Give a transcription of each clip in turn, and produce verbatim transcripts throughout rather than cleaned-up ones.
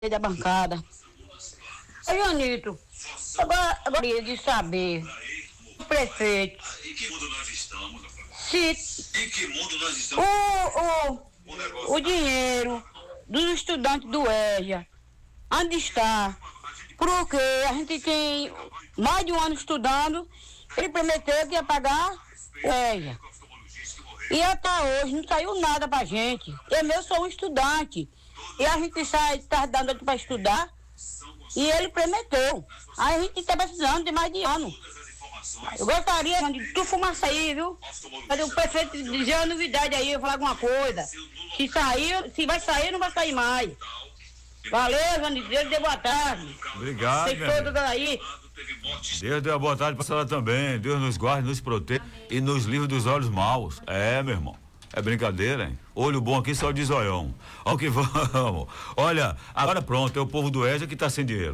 da bancada. Ô, Joanito, agora eu gostaria de saber, o prefeito, Em que mundo nós estamos, rapaz? se Em que mundo nós estamos? o, o, O negócio o dinheiro dos estudantes do EJA, onde está? Porque a gente tem mais de um ano estudando, ele prometeu que ia pagar o EJA. E até hoje não saiu nada pra gente. Eu mesmo sou um estudante. E a gente sai, tá dando para estudar, e ele prometeu. Aí a gente está precisando de mais de ano. Eu gostaria de tu fumaça aí, viu? Para o prefeito dizer uma novidade aí, eu falar alguma coisa. Se sair, se vai sair, não vai sair mais. Valeu, João, Deus dê boa tarde. Obrigado, Vocês todos aí. Deus dê uma boa tarde pra senhora também. Deus nos guarde, nos proteja e nos livre dos olhos maus. É, meu irmão. É brincadeira, hein? Olho bom aqui só de zoião. Ó que vamos. Olha, agora pronto, é o povo do EJA que está sem dinheiro.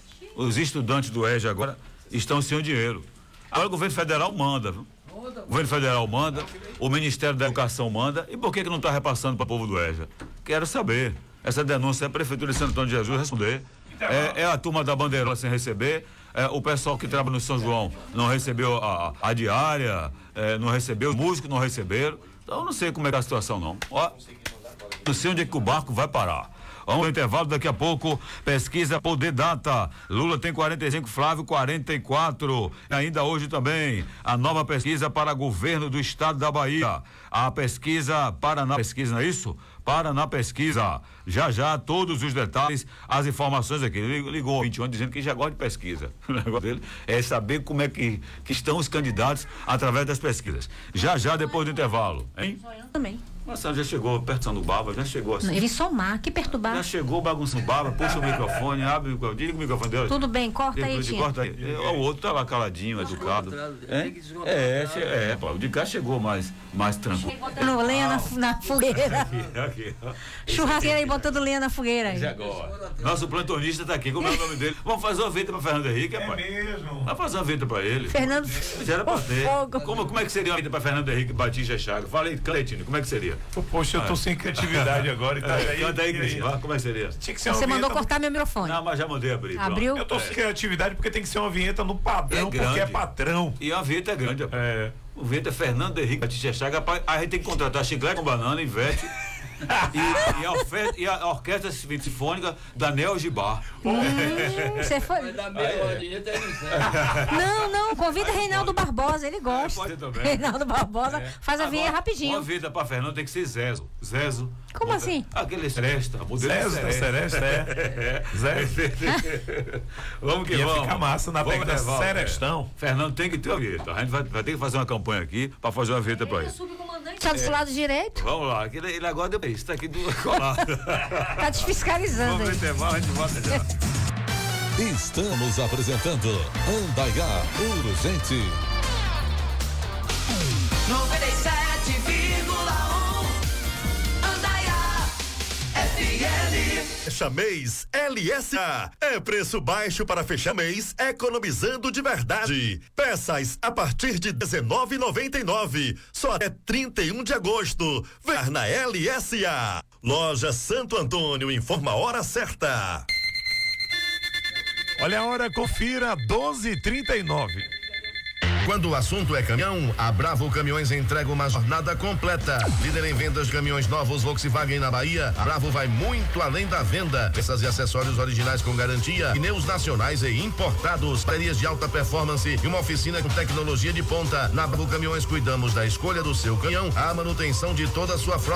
Os estudantes do EJA agora estão sem dinheiro. Agora o governo federal manda, viu? O governo federal manda, o Ministério da Educação manda. E por que que não está repassando para o povo do EJA? Quero saber. Essa denúncia é a Prefeitura de Santo Antônio de Jesus responder. É, é a turma da Bandeirola sem receber. É, o pessoal que trabalha no São João não recebeu a, a diária, é, não recebeu, os músicos não receberam. Então eu não sei como é que é a situação não. Ó, não sei onde é que o barco vai parar. Vamos ao intervalo, daqui a pouco, pesquisa Poder Data. Lula tem quarenta e cinco, Flávio quarenta e quatro. E ainda hoje também, a nova pesquisa para governo do estado da Bahia. A pesquisa Paraná Pesquisa, não é isso? Paraná Pesquisa. Já já, todos os detalhes, as informações aqui. Ele ligou vinte e um dizendo que já gosta de pesquisa. O negócio dele é saber como é que, que estão os candidatos através das pesquisas. Já já, depois do intervalo. Hein? Eu também. Nossa, já chegou apertando o baba, já chegou assim. Ele somar, que perturbar. Já chegou bagunçando o baba, puxa o microfone, abre o microfone, diga o microfone dele. Tudo bem, corta aí, Diga, Tino. corta aí. É, o outro tá lá caladinho, educado. É, é, che- é, pô, o de cá chegou mais, mais tranquilo. Botando lenha na, fu- na fogueira. Aqui, aqui, ó. Churrasqueira aí, botando lenha na fogueira aí. Esse agora. Nosso plantonista tá aqui, como é o nome dele? Vamos fazer uma vinheta pra Fernando Henrique, rapaz. É mesmo. Vamos fazer uma vinheta pra ele. Fernando. Mas era pra ter. Fogo. Como, como é que seria uma vinheta pra Fernando Henrique Batista Chaga? Fala aí, Cleitinho, como é que seria? Poxa, eu tô sem criatividade agora. Tá É, aí, canta aí, e Cleitinho, vai, como é que seria? Tinha que ser uma Você mandou vinheta- cortar meu microfone. Não, mas já mandei abrir. pronto. Abriu? Eu tô sem criatividade porque tem que ser uma vinheta no padrão, É porque grande. é patrão. E a vinheta é grande, rapaz. É. O vento é Fernando Henrique Batista Chaga, rapaz, a gente tem que contratar chiclete com banana, Ivete e, e, a oferta, e a orquestra sinfônica da Neo Gibá. Hum, Você foi. Da melodia tem no céu. Não, não, convida Reinaldo Barbosa, ele gosta. pode também. Reinaldo Barbosa faz a vinha Agora, rapidinho. Uma vida pra Fernando tem que ser Zezo. Zezo. Como Muda- assim? Aquele Seresta. modelo Zezo da Seresta, é. é. Vamos que Ia vamos. ficar massa na Vamos pegada levar, Serestão. é. Fernando tem que ter uma vinheta. A gente vai, vai ter que fazer uma campanha aqui pra fazer uma vinheta pra ele. Só do lado direito, Vamos lá, que ele, ele agora deu isso, tá aqui do colado. tá desfiscalizando Vamos no aí. intervalo, a gente volta já. Estamos apresentando Andaiá Urgente. noventa e sete vírgula um Andaiá F M. Fecha mês L S A. É preço baixo para fechar mês, economizando de verdade. Peças a partir de dezenove e noventa e nove, só até trinta e um de agosto. Ver na L S A. Loja Santo Antônio, informa a hora certa. Olha a hora, confira, doze e trinta e nove. Quando o assunto é caminhão, a Bravo Caminhões entrega uma jornada completa. Líder em vendas de caminhões novos Volkswagen na Bahia, a Bravo vai muito além da venda. Peças e acessórios originais com garantia, pneus nacionais e importados, baterias de alta performance e uma oficina com tecnologia de ponta. Na Bravo Caminhões cuidamos da escolha do seu caminhão, a manutenção de toda a sua frota.